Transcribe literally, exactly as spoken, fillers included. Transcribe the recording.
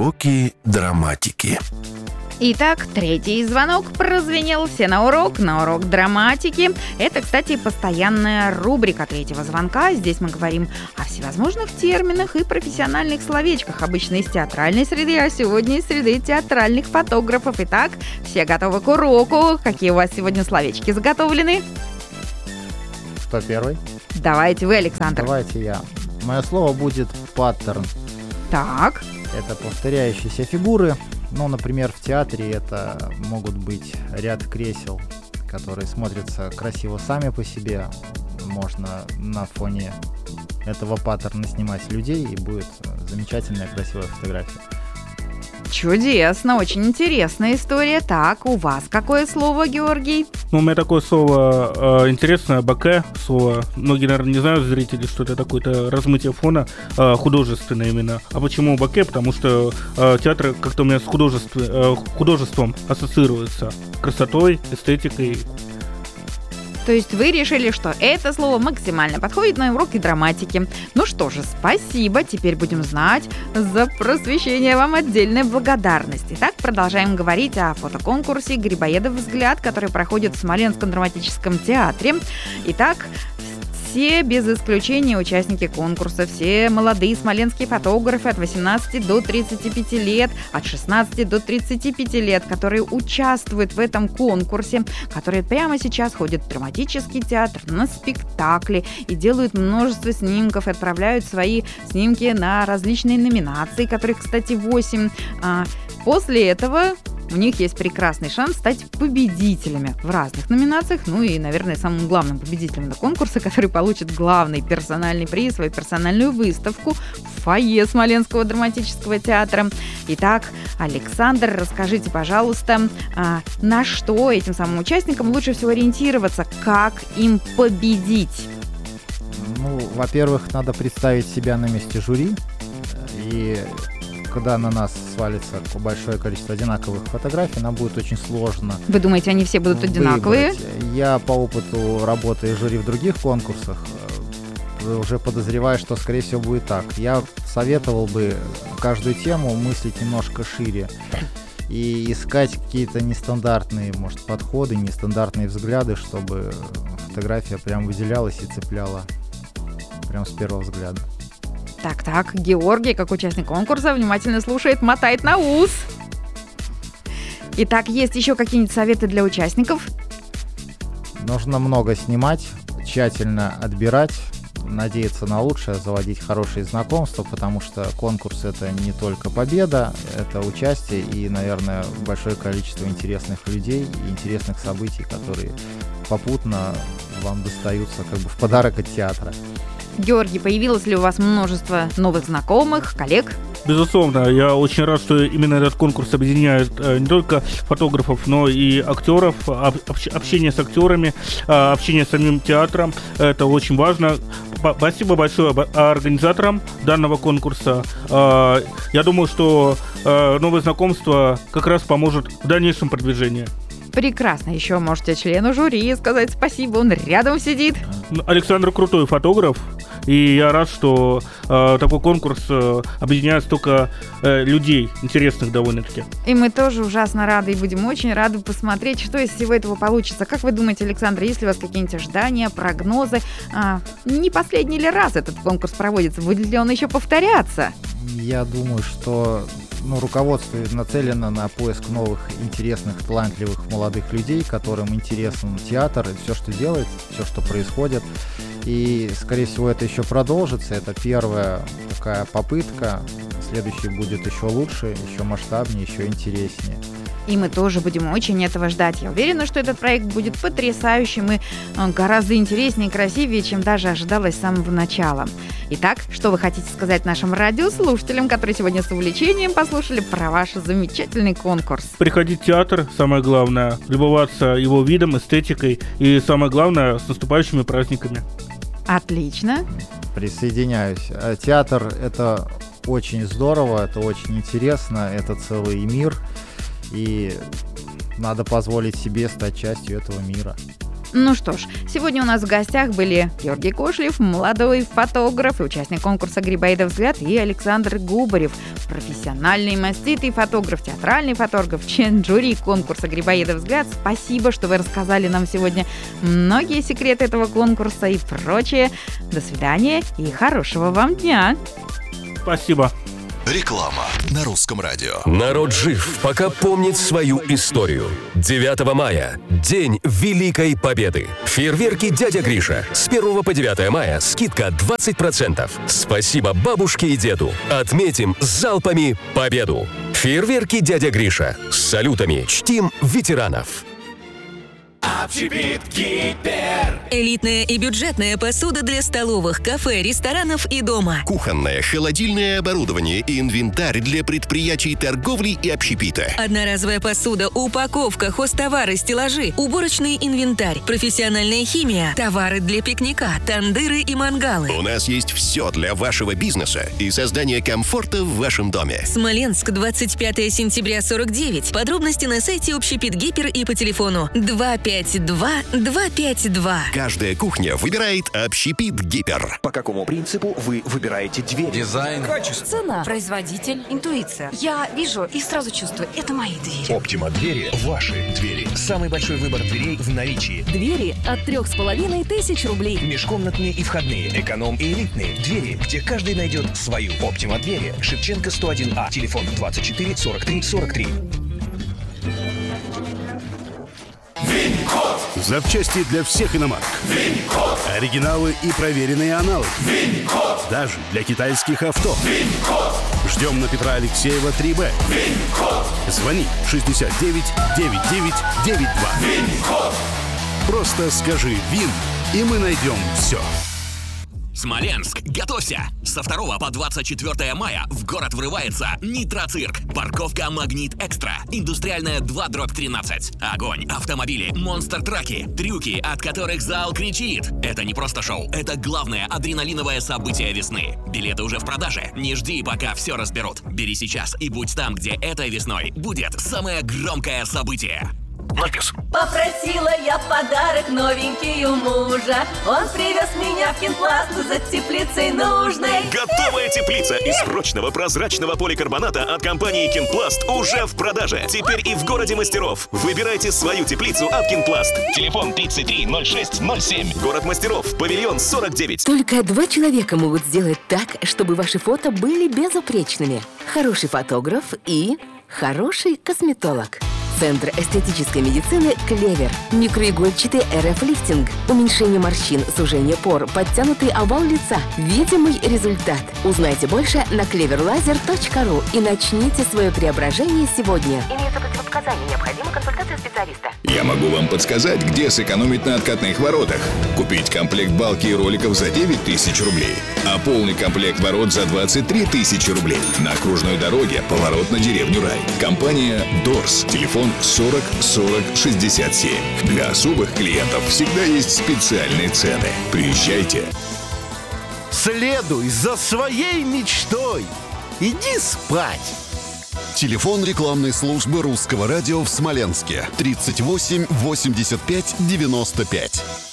Уроки драматики. Итак, третий звонок прозвенел. Все на урок, на урок драматики. Это, кстати, постоянная рубрика третьего звонка. Здесь мы говорим о всевозможных терминах и профессиональных словечках, обычно из театральной среды, а сегодня из среды театральных фотографов. Итак, все готовы к уроку. Какие у вас сегодня словечки заготовлены? Кто первый? Давайте вы, Александр. Давайте я. Мое слово будет паттерн. Так. Это повторяющиеся фигуры. Ну, например, в театре это могут быть ряд кресел, которые смотрятся красиво сами по себе. Можно на фоне этого паттерна снимать людей, и будет замечательная красивая фотография. Чудесно, очень интересная история. Так, у вас какое слово, Георгий? Ну, у меня такое слово э, интересное, боке, слово. Многие, наверное, не знают, зрители, что это такое-то размытие фона, э, художественное именно. А почему боке? Потому что э, театр как-то у меня с художеств, э, художеством ассоциируется, красотой, эстетикой. То есть вы решили, что это слово максимально подходит на уроки драматики. Ну что же, спасибо. Теперь будем знать. За просвещение вам отдельная благодарность. Итак, продолжаем говорить о фотоконкурсе «Грибоедов взгляд», который проходит в Смоленском драматическом театре. Итак, все без исключения участники конкурса, все молодые смоленские фотографы от восемнадцати до тридцати пяти лет, от шестнадцати до тридцати пяти лет, которые участвуют в этом конкурсе, которые прямо сейчас ходят в драматический театр, на спектакли и делают множество снимков, отправляют свои снимки на различные номинации, которых, кстати, восемь. А после этого у них есть прекрасный шанс стать победителями в разных номинациях. Ну и, наверное, самым главным победителем этого конкурса, который получит главный персональный приз, свою персональную выставку в фойе Смоленского драматического театра. Итак, Александр, расскажите, пожалуйста, на что этим самым участникам лучше всего ориентироваться, как им победить? Ну, во-первых, надо представить себя на месте жюри, и когда на нас свалится большое количество одинаковых фотографий, нам будет очень сложно. Вы думаете, они все будут одинаковые? Выбрать. Я по опыту работы жюри в других конкурсах уже подозреваю, что, скорее всего, будет так. Я советовал бы каждую тему мыслить немножко шире и искать какие-то нестандартные, может, подходы, нестандартные взгляды, чтобы фотография прям выделялась и цепляла прям с первого взгляда. Так-так, Георгий, как участник конкурса, внимательно слушает, мотает на ус. Итак, есть еще какие-нибудь советы для участников? Нужно много снимать, тщательно отбирать, надеяться на лучшее, заводить хорошие знакомства, потому что конкурс — это не только победа, это участие и, наверное, большое количество интересных людей и интересных событий, которые попутно вам достаются как бы в подарок от театра. Георгий, появилось ли у вас множество новых знакомых, коллег? Безусловно, я очень рад, что именно этот конкурс объединяет э, не только фотографов, но и актеров, общ, общение с актерами, э, общение с самим театром. Это очень важно. Спасибо большое организаторам данного конкурса. Э, я думаю, что э, новое знакомство как раз поможет в дальнейшем продвижении. Прекрасно. Еще можете члену жюри сказать спасибо, он рядом сидит. Александр крутой фотограф, и я рад, что э, такой конкурс э, объединяет столько э, людей, интересных довольно-таки. И мы тоже ужасно рады, и будем очень рады посмотреть, что из всего этого получится. Как вы думаете, Александр, есть ли у вас какие-нибудь ожидания, прогнозы? А, не последний ли раз этот конкурс проводится? Будет ли он еще повторяться? Я думаю, что ну, руководство нацелено на поиск новых, интересных, талантливых молодых людей, которым интересен театр, все, что делает, все, что происходит. И, скорее всего, это еще продолжится. Это первая такая попытка. Следующий будет еще лучше, еще масштабнее, еще интереснее. И мы тоже будем очень этого ждать. Я уверена, что этот проект будет потрясающим и гораздо интереснее и красивее, чем даже ожидалось с самого начала. Итак, что вы хотите сказать нашим радиослушателям, которые сегодня с увлечением послушали про ваш замечательный конкурс? Приходить в театр, самое главное, любоваться его видом, эстетикой и, самое главное, с наступающими праздниками. Отлично. Присоединяюсь. Театр — это очень здорово, это очень интересно, это целый мир. И надо позволить себе стать частью этого мира. Ну что ж, сегодня у нас в гостях были Георгий Кошлев, молодой фотограф и участник конкурса «Грибоедов взгляд», и Александр Губарев, профессиональный маститый фотограф, театральный фотограф, член жюри конкурса «Грибоедов взгляд». Спасибо, что вы рассказали нам сегодня многие секреты этого конкурса и прочее. До свидания и хорошего вам дня. Спасибо. Реклама на Русском радио. Народ жив, пока помнит свою историю. девятого мая – День Великой Победы. Фейерверки «Дядя Гриша». С первого по девятое мая скидка двадцать процентов. Спасибо бабушке и деду. Отметим залпами победу. Фейерверки «Дядя Гриша». С салютами чтим ветеранов. Общепит Гипер. Элитная и бюджетная посуда для столовых, кафе, ресторанов и дома. Кухонное, холодильное оборудование и инвентарь для предприятий торговли и общепита. Одноразовая посуда, упаковка, хозтовары, стеллажи, уборочный инвентарь, профессиональная химия, товары для пикника, тандыры и мангалы. У нас есть все для вашего бизнеса и создания комфорта в вашем доме. Смоленск, двадцать пятое сентября сорок девять. Подробности на сайте Общепит Гипер и по телефону два пять два два пять два. Каждая кухня выбирает Общепит Гипер. По какому принципу вы выбираете дверь? Дизайн. Качество. Цена, производитель, интуиция. Я вижу и сразу чувствую, это мои двери. Оптима двери – ваши двери. Самый большой выбор дверей в наличии. Двери от трех с половиной тысяч рублей. Межкомнатные и входные, эконом и элитные. Двери, где каждый найдет свою. Оптима двери. Шевченко сто один А. Телефон двадцать четыре сорок три сорок три. Запчасти для всех иномарок. Винкод. Оригиналы и проверенные аналоги. Винкод. Даже для китайских авто. Винкод. Ждем на Петра Алексеева три Б. Винкод. Звони шестьдесят девять девяносто девять девяносто два. Винкод. Просто скажи ВИН, и мы найдем все. Смоленск, готовься! Со второго по двадцать четвёртое мая в город врывается Нитроцирк. Парковка Магнит Экстра. Индустриальная два дробь тринадцать. Огонь, автомобили, монстр-траки, трюки, от которых зал кричит. Это не просто шоу, это главное адреналиновое событие весны. Билеты уже в продаже. Не жди, пока все разберут. Бери сейчас и будь там, где этой весной будет самое громкое событие. Надпись. Попросила я подарок новенький у мужа. Он привез меня в Кинпласт за теплицей нужной. Готовая теплица из прочного прозрачного поликарбоната от компании Кинпласт уже в продаже. Теперь и в городе мастеров. Выбирайте свою теплицу от Кинпласт. Телефон тридцать три ноль шесть ноль семь. Город мастеров. Павильон сорок девять. Только два человека могут сделать так, чтобы ваши фото были безупречными. Хороший фотограф и хороший косметолог. Центр эстетической медицины «Клевер». Микроигольчатый эр эф-лифтинг. Уменьшение морщин, сужение пор, подтянутый овал лица. Видимый результат. Узнайте больше на клевер лазер точка ру и начните свое преображение сегодня. Имеются противопоказания. Необходима консультация специалиста. Я могу вам подсказать, где сэкономить на откатных воротах. Купить комплект балки и роликов за девять тысяч рублей, а полный комплект ворот за двадцать три тысячи рублей. На окружной дороге поворот на деревню Рай. Компания Дорс. Телефон сорок сорок шестьдесят семь. Для особых клиентов всегда есть специальные цены. Приезжайте. Следуй за своей мечтой. Иди спать. Телефон рекламной службы Русского радио в Смоленске тридцать восемь восемьдесят пять девяносто пять.